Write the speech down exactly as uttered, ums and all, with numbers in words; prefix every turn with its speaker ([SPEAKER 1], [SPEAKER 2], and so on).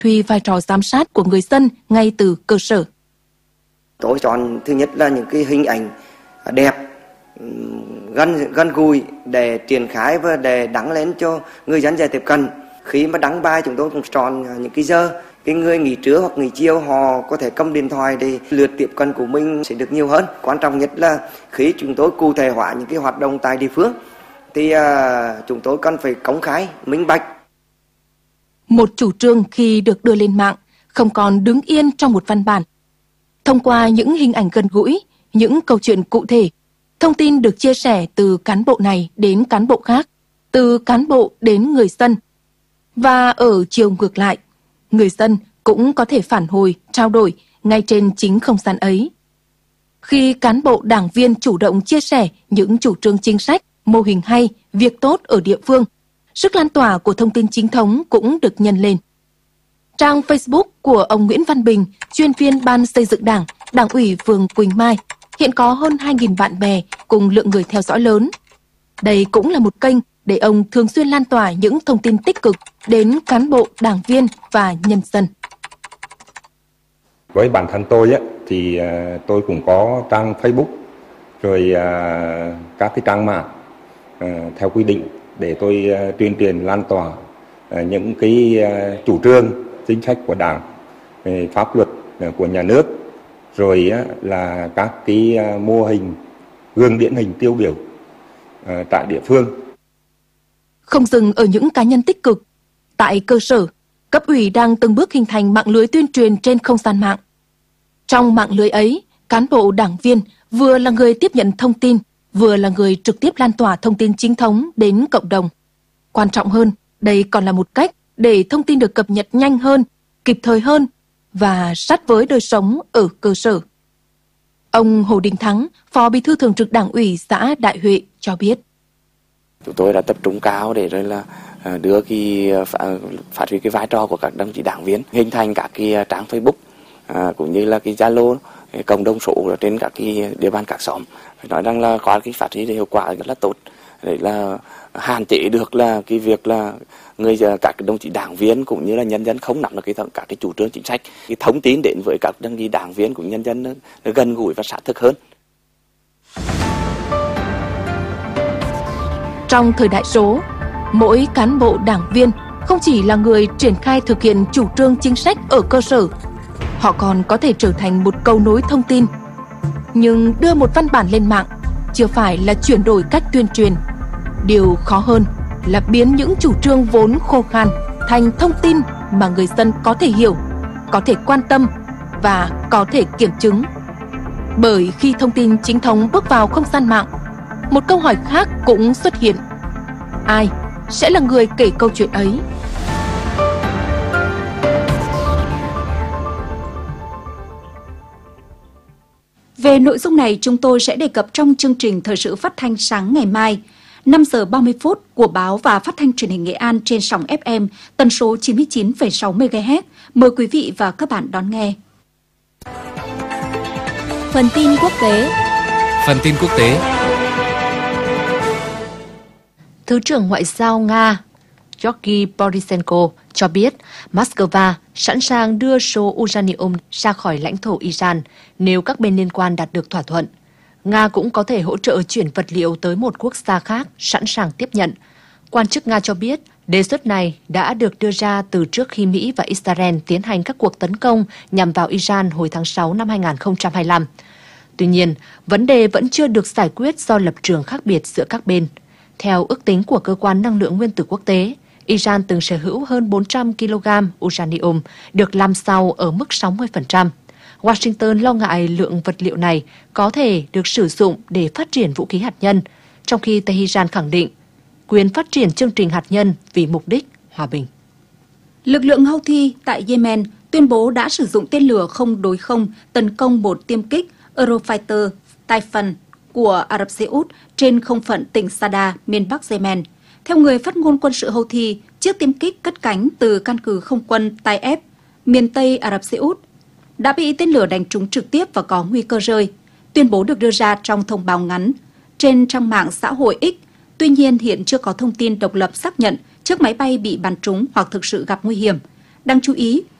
[SPEAKER 1] huy vai trò giám sát của người dân ngay từ cơ sở.
[SPEAKER 2] Tôi chọn thứ nhất là những cái hình ảnh đẹp, gần gần gũi để triển khai và để đăng lên cho người dân dễ tiếp cận. Khi mà đăng bài chúng tôi cũng chọn những cái giờ, cái người nghỉ trưa hoặc nghỉ chiều họ có thể cầm điện thoại để lượt tiếp cận của mình sẽ được nhiều hơn. Quan trọng nhất là khi chúng tôi cụ thể hóa những cái hoạt động tại địa phương thì à, chúng tôi cần phải công khai, minh bạch.
[SPEAKER 1] Một chủ trương khi được đưa lên mạng không còn đứng yên trong một văn bản. Thông qua những hình ảnh gần gũi, những câu chuyện cụ thể, thông tin được chia sẻ từ cán bộ này đến cán bộ khác, từ cán bộ đến người dân. Và ở chiều ngược lại, người dân cũng có thể phản hồi, trao đổi ngay trên chính không gian ấy. Khi cán bộ đảng viên chủ động chia sẻ những chủ trương chính sách, mô hình hay, việc tốt ở địa phương, sức lan tỏa của thông tin chính thống cũng được nhân lên. Trang Facebook của ông Nguyễn Văn Bình, chuyên viên Ban Xây dựng Đảng, Đảng ủy phường Quỳnh Mai, hiện có hơn hai nghìn bạn bè cùng lượng người theo dõi lớn. Đây cũng là một kênh để ông thường xuyên lan tỏa những thông tin tích cực đến cán bộ, đảng viên và nhân dân.
[SPEAKER 3] Với bản thân tôi ấy, thì tôi cũng có trang Facebook, rồi các cái trang mạng theo quy định để tôi tuyên truyền lan tỏa những cái chủ trương, chính sách của Đảng, pháp luật của nhà nước, rồi là các cái mô hình gương điển hình tiêu biểu tại địa phương.
[SPEAKER 1] Không dừng ở những cá nhân tích cực, tại cơ sở, cấp ủy đang từng bước hình thành mạng lưới tuyên truyền trên không gian mạng. Trong mạng lưới ấy, cán bộ đảng viên vừa là người tiếp nhận thông tin, vừa là người trực tiếp lan tỏa thông tin chính thống đến cộng đồng. Quan trọng hơn, đây còn là một cách để thông tin được cập nhật nhanh hơn, kịp thời hơn và sát với đời sống ở cơ sở. Ông Hồ Đình Thắng, Phó Bí thư Thường trực Đảng ủy xã Đại Huệ cho biết.
[SPEAKER 4] Chúng tôi đã tập trung cao để rồi là đưa cái phát huy cái vai trò của các đồng chí đảng viên, hình thành các cái trang Facebook cũng như là cái Zalo, cộng đồng số ở trên các cái địa bàn các xóm. Phải nói rằng là có cái phát huy hiệu quả rất là tốt, để là hạn chế được là cái việc là người các đồng chí đảng viên cũng như là nhân dân không nắm được cái các cái chủ trương chính sách, cái thông tin đến với các đồng chí đảng viên cũng nhân dân nó, nó gần gũi và sát thực hơn.
[SPEAKER 1] Trong thời đại số, mỗi cán bộ đảng viên không chỉ là người triển khai thực hiện chủ trương chính sách ở cơ sở, họ còn có thể trở thành một cầu nối thông tin. Nhưng đưa một văn bản lên mạng chưa phải là chuyển đổi cách tuyên truyền. Điều khó hơn là biến những chủ trương vốn khô khan thành thông tin mà người dân có thể hiểu, có thể quan tâm và có thể kiểm chứng. Bởi khi thông tin chính thống bước vào không gian mạng, một câu hỏi khác cũng xuất hiện. Ai sẽ là người kể câu chuyện ấy?
[SPEAKER 5] Về nội dung này, chúng tôi sẽ đề cập trong chương trình Thời sự phát thanh sáng ngày mai, năm giờ ba mươi phút của báo và phát thanh truyền hình Nghệ An trên sóng ép em tần số chín mươi chín phẩy sáu mê ga héc. Mời quý vị và các bạn đón nghe.
[SPEAKER 6] Phần tin quốc tế.
[SPEAKER 7] Phần tin quốc tế.
[SPEAKER 6] Thứ trưởng Ngoại giao Nga Georgy Borysenko cho biết Moscow sẵn sàng đưa số uranium ra khỏi lãnh thổ Iran nếu các bên liên quan đạt được thỏa thuận. Nga cũng có thể hỗ trợ chuyển vật liệu tới một quốc gia khác sẵn sàng tiếp nhận. Quan chức Nga cho biết đề xuất này đã được đưa ra từ trước khi Mỹ và Israel tiến hành các cuộc tấn công nhằm vào Iran hồi tháng sáu năm hai nghìn không trăm hai mươi lăm. Tuy nhiên, vấn đề vẫn chưa được giải quyết do lập trường khác biệt giữa các bên. Theo ước tính của Cơ quan Năng lượng Nguyên tử Quốc tế, Iran từng sở hữu hơn bốn trăm ki lô gam uranium được làm sau ở mức sáu mươi phần trăm. Washington lo ngại lượng vật liệu này có thể được sử dụng để phát triển vũ khí hạt nhân, trong khi Tehran khẳng định quyền phát triển chương trình hạt nhân vì mục đích hòa bình.
[SPEAKER 5] Lực lượng Houthi tại Yemen tuyên bố đã sử dụng tên lửa không đối không tấn công một tiêm kích Eurofighter Typhoon của Ả Rập Xê Út trên không phận tỉnh Sada, miền Bắc Yemen. Theo người phát ngôn quân sự Houthi, chiếc tiêm kích cất cánh từ căn cứ không quân Taif, miền Tây Ả Rập Xê Út, đã bị tên lửa đánh trúng trực tiếp và có nguy cơ rơi. Tuyên bố được đưa ra trong thông báo ngắn trên trang mạng xã hội X. Tuy nhiên, hiện chưa có thông tin độc lập xác nhận chiếc máy bay bị bắn trúng hoặc thực sự gặp nguy hiểm. Đáng chú ý,